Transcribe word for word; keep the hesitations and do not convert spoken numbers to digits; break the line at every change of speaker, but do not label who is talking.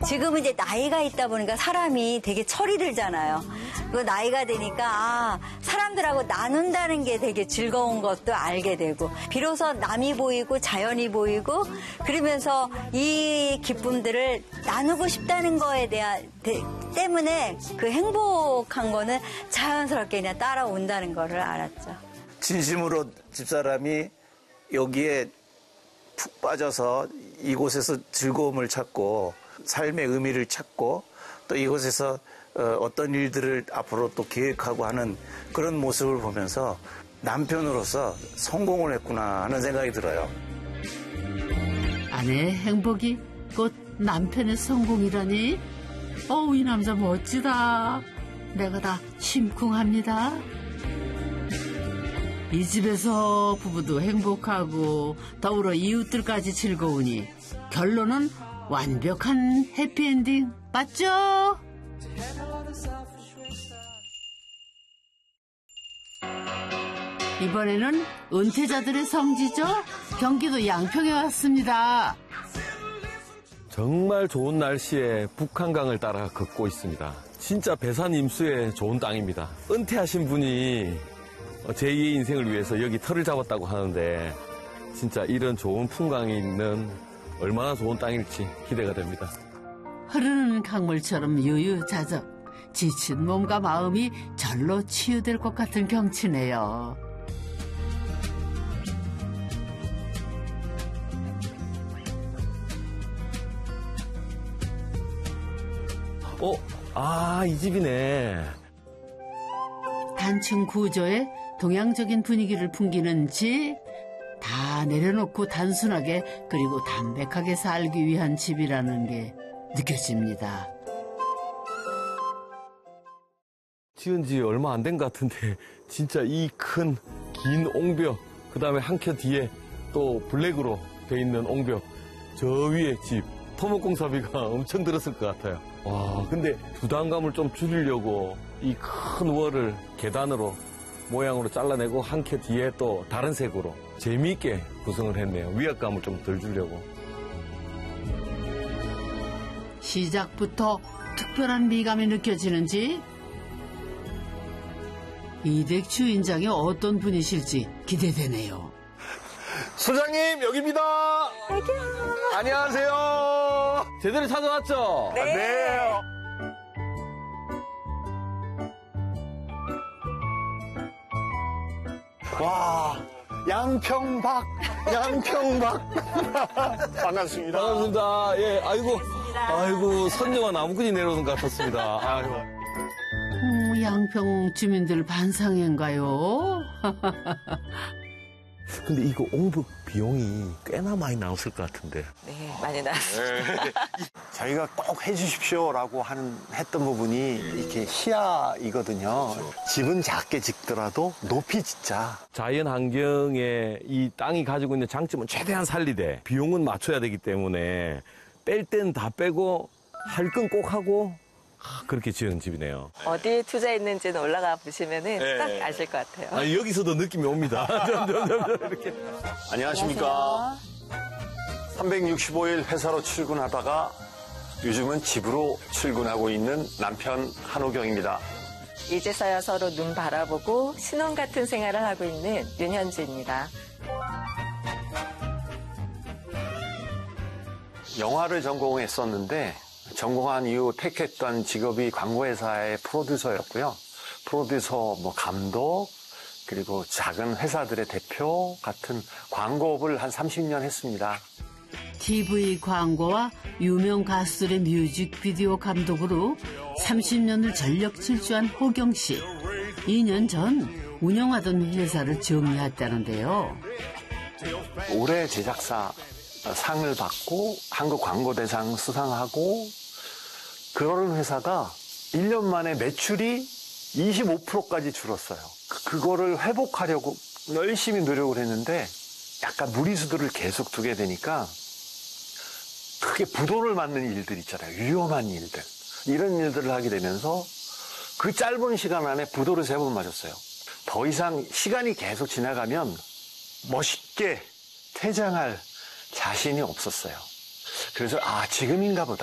지금은 이제 나이가 있다 보니까 사람이 되게 철이 들잖아요. 그 나이가 되니까 아, 사람들하고 나눈다는 게 되게 즐거운 것도 알게 되고 비로소 남이 보이고 자연이 보이고 그러면서 이 기쁨들을 나누고 싶다는 거에 대한 대, 때문에 그 행복한 거는 자연스럽게 그냥 따라온다는 거를 알았죠.
진심으로 집사람이 여기에 푹 빠져서 이곳에서 즐거움을 찾고 삶의 의미를 찾고 또 이곳에서 어떤 일들을 앞으로 또 계획하고 하는 그런 모습을 보면서 남편으로서 성공을 했구나 하는 생각이 들어요.
아내의 행복이 곧 남편의 성공이라니? 어우, 이 남자 멋지다. 내가 다 심쿵합니다. 이 집에서 부부도 행복하고 더불어 이웃들까지 즐거우니 결론은 완벽한 해피엔딩 맞죠? 이번에는 은퇴자들의 성지죠? 경기도 양평에 왔습니다.
정말 좋은 날씨에 북한강을 따라 걷고 있습니다. 진짜 배산 임수의 좋은 땅입니다. 은퇴하신 분이 제이의 인생을 위해서 여기 터를 잡았다고 하는데 진짜 이런 좋은 풍광이 있는 얼마나 좋은 땅일지 기대가 됩니다.
흐르는 강물처럼 유유자적 지친 몸과 마음이 절로 치유될 것 같은 경치네요.
어? 아, 이 집이네.
단층 구조에 동양적인 분위기를 풍기는 집. 다 내려놓고 단순하게 그리고 담백하게 살기 위한 집이라는 게 느껴집니다.
지은 지 얼마 안 된 것 같은데 진짜 이 큰 긴 옹벽 그 다음에 한 켜 뒤에 또 블랙으로 돼 있는 옹벽 저 위에 집 토목공사비가 엄청 들었을 것 같아요. 와, 근데 부담감을 좀 줄이려고 이 큰 월을 계단으로 모양으로 잘라내고 한 켜 뒤에 또 다른 색으로 재미있게 구성을 했네요. 위압감을 좀 덜 주려고.
시작부터 특별한 미감이 느껴지는지 이댁 주인장이 어떤 분이실지 기대되네요.
소장님 여기입니다. 안녕하세요. 제대로 찾아왔죠?
네.
네.
와, 양평박, 양평박. 반갑습니다.
반갑습니다. 예, 아이고, 아이고, 선녀가 나무꾼이 내려오는 것 같았습니다. 아이고.
음, 양평 주민들 반상회인가요?
근데 이거 옹벽 비용이 꽤나 많이 나왔을 것 같은데.
네, 많이 나왔습니다.
저희가 꼭 해주십시오라고 하는, 했던 부분이 이렇게 시야이거든요. 집은 작게 짓더라도 높이 짓자.
자연 환경에 이 땅이 가지고 있는 장점은 최대한 살리되 비용은 맞춰야 되기 때문에 뺄 땐 다 빼고 할 건 꼭 하고 그렇게 지은 집이네요.
어디에 투자했는지는 올라가 보시면은
네.
딱 아실 것 같아요.
아, 여기서도 느낌이 옵니다. 점점점 이렇게.
안녕하십니까. 삼백육십오 일 회사로 출근하다가 요즘은 집으로 출근하고 있는 남편 한호경입니다.
이제서야 서로 눈 바라보고 신혼 같은 생활을 하고 있는 윤현주입니다.
영화를 전공했었는데 전공한 이후 택했던 직업이 광고회사의 프로듀서였고요. 프로듀서, 뭐 감독, 그리고 작은 회사들의 대표 같은 광고업을 한 삼십 년 했습니다.
티비 광고와 유명 가수들의 뮤직비디오 감독으로 삼십 년을 전력 질주한 호경 씨. 이 년 전 운영하던 회사를 정리했다는데요.
올해 제작사 상을 받고 한국광고대상 수상하고 그러는 회사가 일 년 만에 매출이 이십오 퍼센트까지 줄었어요. 그거를 회복하려고 열심히 노력을 했는데 약간 무리수들을 계속 두게 되니까 크게 부도를 맞는 일들 있잖아요. 위험한 일들. 이런 일들을 하게 되면서 그 짧은 시간 안에 부도를 세 번 맞았어요. 더 이상 시간이 계속 지나가면 멋있게 퇴장할 자신이 없었어요. 그래서 아 지금인가 보다.